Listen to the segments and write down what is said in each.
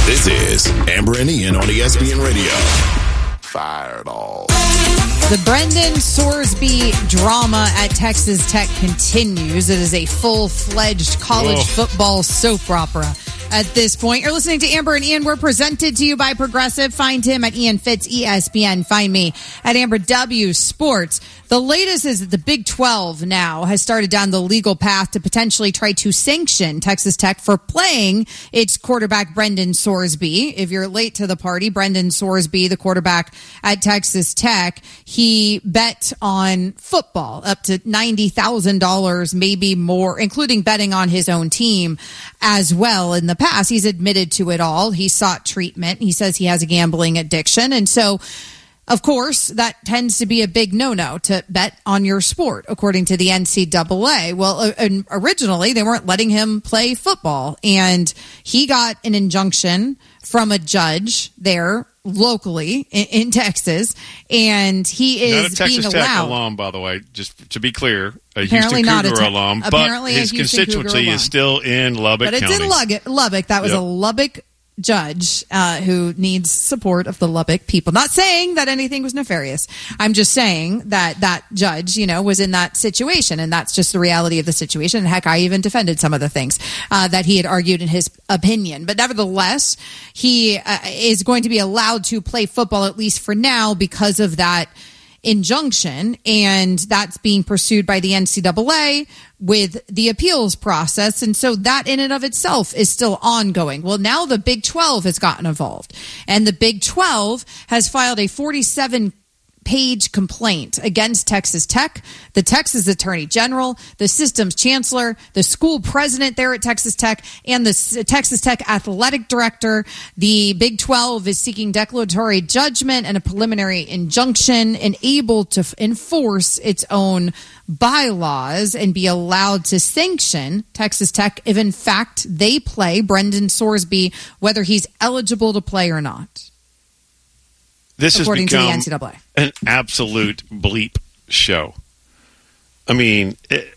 This is Amber and Ian on ESPN Radio. Fireball. The Brendan Sorsby drama at Texas Tech continues. It is a full-fledged college football soap opera at this point. You're listening to Amber and Ian. We're presented to you by Progressive. Find him at Ian Fitz, ESPN. Find me at Amber W Sports. The latest is that the Big 12 now has started down the legal path to potentially try to sanction Texas Tech for playing its quarterback, Brendan Sorsby. If you're late to the party, Brendan Sorsby, the quarterback at Texas Tech, he bet on football up to $90,000, maybe more, including betting on his own team as well in the past. He's admitted to it all. He sought treatment. He says he has a gambling addiction. And so, of course, that tends to be a big no-no to bet on your sport, according to the NCAA. Well, originally, they weren't letting him play football, and he got an injunction from a judge there locally in Texas, and he is not a Texas being Tech allowed. alum, by the way, just to be clear, a Apparently Houston not Cougar alum, but his constituency is still in Lubbock County. But it's in Lubbock. That was a Lubbock judge who needs support of the Lubbock people. Not saying that anything was nefarious. I'm just saying that that judge, was in that situation, and that's just the reality of the situation. And heck, I even defended some of the things that he had argued in his opinion. But nevertheless, he is going to be allowed to play football, at least for now, because of that injunction, and that's being pursued by the NCAA with the appeals process. And so that in and of itself is still ongoing. Well, now the Big 12 has gotten involved, and the Big 12 has filed a 47-page complaint against Texas Tech, the Texas Attorney General, the system's chancellor, the school president there at Texas Tech, and the Texas Tech athletic director. The Big 12 is seeking declaratory judgment and a preliminary injunction and able to enforce its own bylaws and be allowed to sanction Texas Tech if, in fact, they play Brendan Sorsby, whether he's eligible to play or not. This according has become to the NCAA. An absolute bleep show. I mean,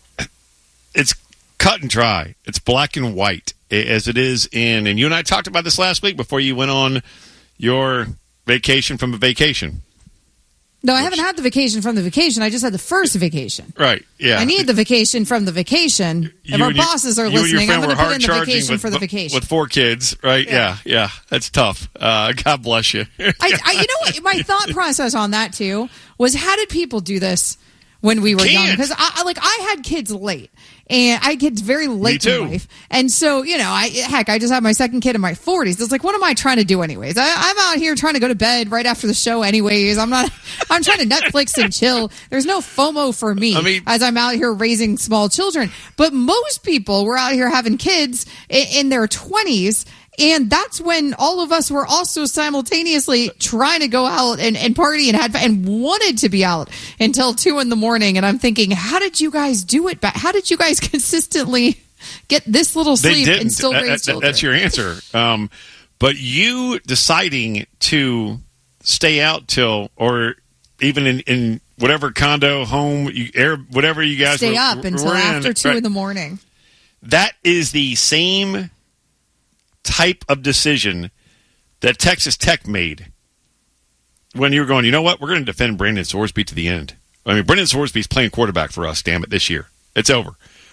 it's cut and dry. It's black and white, as it is in, and you and I talked about this last week before you went on your vacation from a vacation. No, I haven't had the vacation from the vacation. I just had the first vacation. Right, yeah. I need the vacation from the vacation. If our bosses are listening, I'm going to put in the vacation for the vacation. With 4 kids, right? Yeah. That's tough. God bless you. You know what? My thought process on that, too, was how did people do this when we were young? Because I had kids late. And I had kids very late in life. And so, I just had my second kid in my 40s. It's like, what am I trying to do anyways? I'm out here trying to go to bed right after the show anyways. I'm trying to Netflix and chill. There's no FOMO for me as I'm out here raising small children. But most people were out here having kids in their 20s. And that's when all of us were also simultaneously trying to go out and party and wanted to be out until 2 a.m. And I'm thinking, how did you guys do it? How did you guys consistently get this little sleep and still raise children? That's your answer. But you deciding to stay out till, or even in whatever condo, home, whatever you guys stay up until after 2 a.m. That is the same type of decision that Texas Tech made when you were going, you know what, we're going to defend Brendan Sorsby to the end. I mean, Brendan Sorsby's playing quarterback for us, damn it, this year. It's over.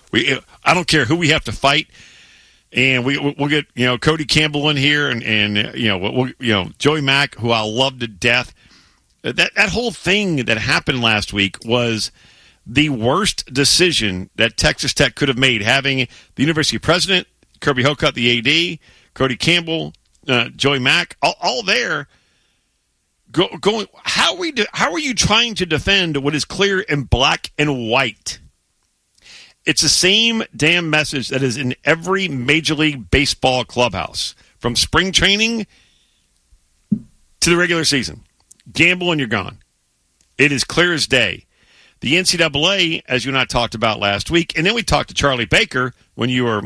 I don't care who we have to fight, and we'll get Cody Campbell in here, and Joey Mack, who I love to death. That whole thing that happened last week was the worst decision that Texas Tech could have made, having the university president, Kirby Hocutt, the AD, Cody Campbell, Joey Mack, all there. Going. How are you trying to defend what is clear in black and white? It's the same damn message that is in every Major League Baseball clubhouse, from spring training to the regular season. Gamble and you're gone. It is clear as day. The NCAA, as you and I talked about last week, and then we talked to Charlie Baker when you were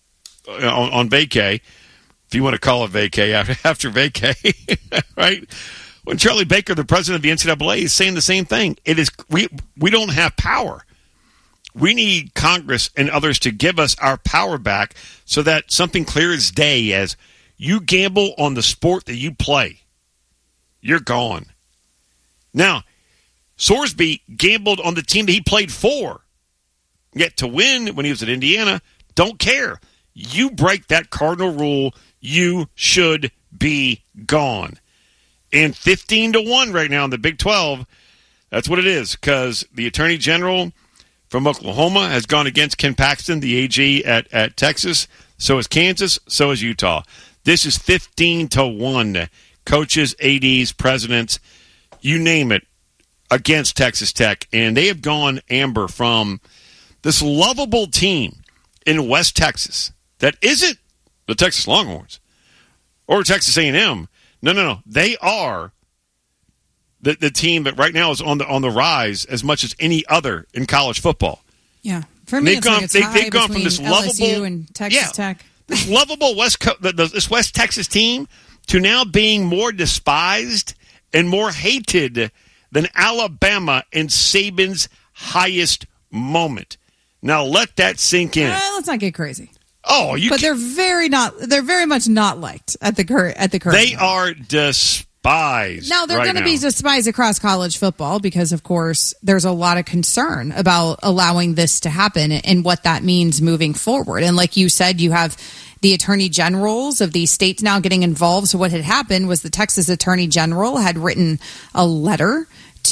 on vacay, if you want to call it vacay after vacay, right? When Charlie Baker, the president of the NCAA, is saying the same thing. It is we don't have power. We need Congress and others to give us our power back so that something clear as day as You gamble on the sport that you play, you're gone. Now, Sorsby gambled on the team that he played for. Yet to win when he was at Indiana, don't care. You break that cardinal rule, you should be gone. And 15-1 right now in the Big 12, that's what it is, because the Attorney General from Oklahoma has gone against Ken Paxton, the AG at Texas. So is Kansas, so is Utah. This is 15-1. Coaches, ADs, presidents, you name it, against Texas Tech. And they have gone amber from this lovable team in West Texas that isn't the Texas Longhorns or Texas A&M. No. They are the team that right now is on the rise as much as any other in college football. Yeah. For me, they've gone from this lovable LSU and Texas Tech. This lovable this West Texas team to now being more despised and more hated than Alabama in Saban's highest moment. Now let that sink in. Let's not get crazy. Oh, but they're very much not liked at the current. They are despised. Now they're going to be despised across college football because, of course, there's a lot of concern about allowing this to happen and what that means moving forward. And like you said, you have the attorney generals of these states now getting involved. So what had happened was the Texas Attorney General had written a letter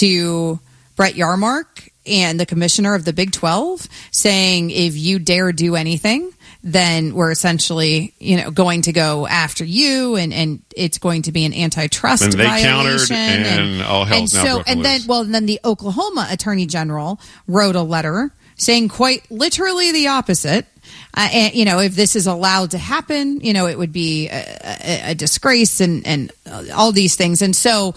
to Brett Yarmark and the commissioner of the Big 12 saying, if you dare do anything, then we're essentially, going to go after you, and it's going to be an antitrust violation. And they countered, and all hell's now broken loose. Then the Oklahoma Attorney General wrote a letter saying quite literally the opposite. And if this is allowed to happen, it would be a disgrace and all these things. And so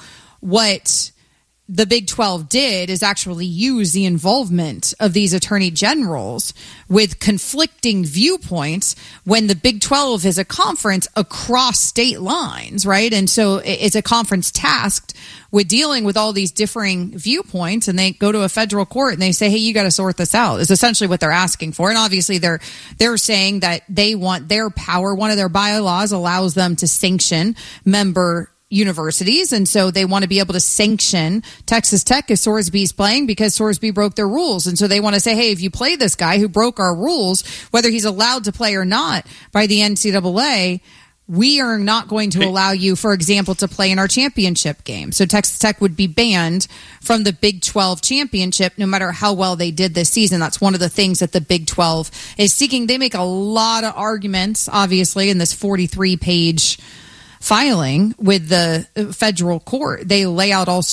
what the Big 12 did is actually use the involvement of these attorney generals with conflicting viewpoints when the Big 12 is a conference across state lines, right? And so it's a conference tasked with dealing with all these differing viewpoints, and they go to a federal court and they say, hey, you got to sort this out, is essentially what they're asking for. And obviously they're saying that they want their power. One of their bylaws allows them to sanction member universities, and so they want to be able to sanction Texas Tech if Sorsby's playing because Sorsby broke their rules. And so they want to say, hey, if you play this guy who broke our rules, whether he's allowed to play or not by the NCAA, we are not going to allow you, for example, to play in our championship game. So Texas Tech would be banned from the Big 12 championship no matter how well they did this season. That's one of the things that the Big 12 is seeking. They make a lot of arguments, obviously, in this 43-page filing with the federal court. They lay out all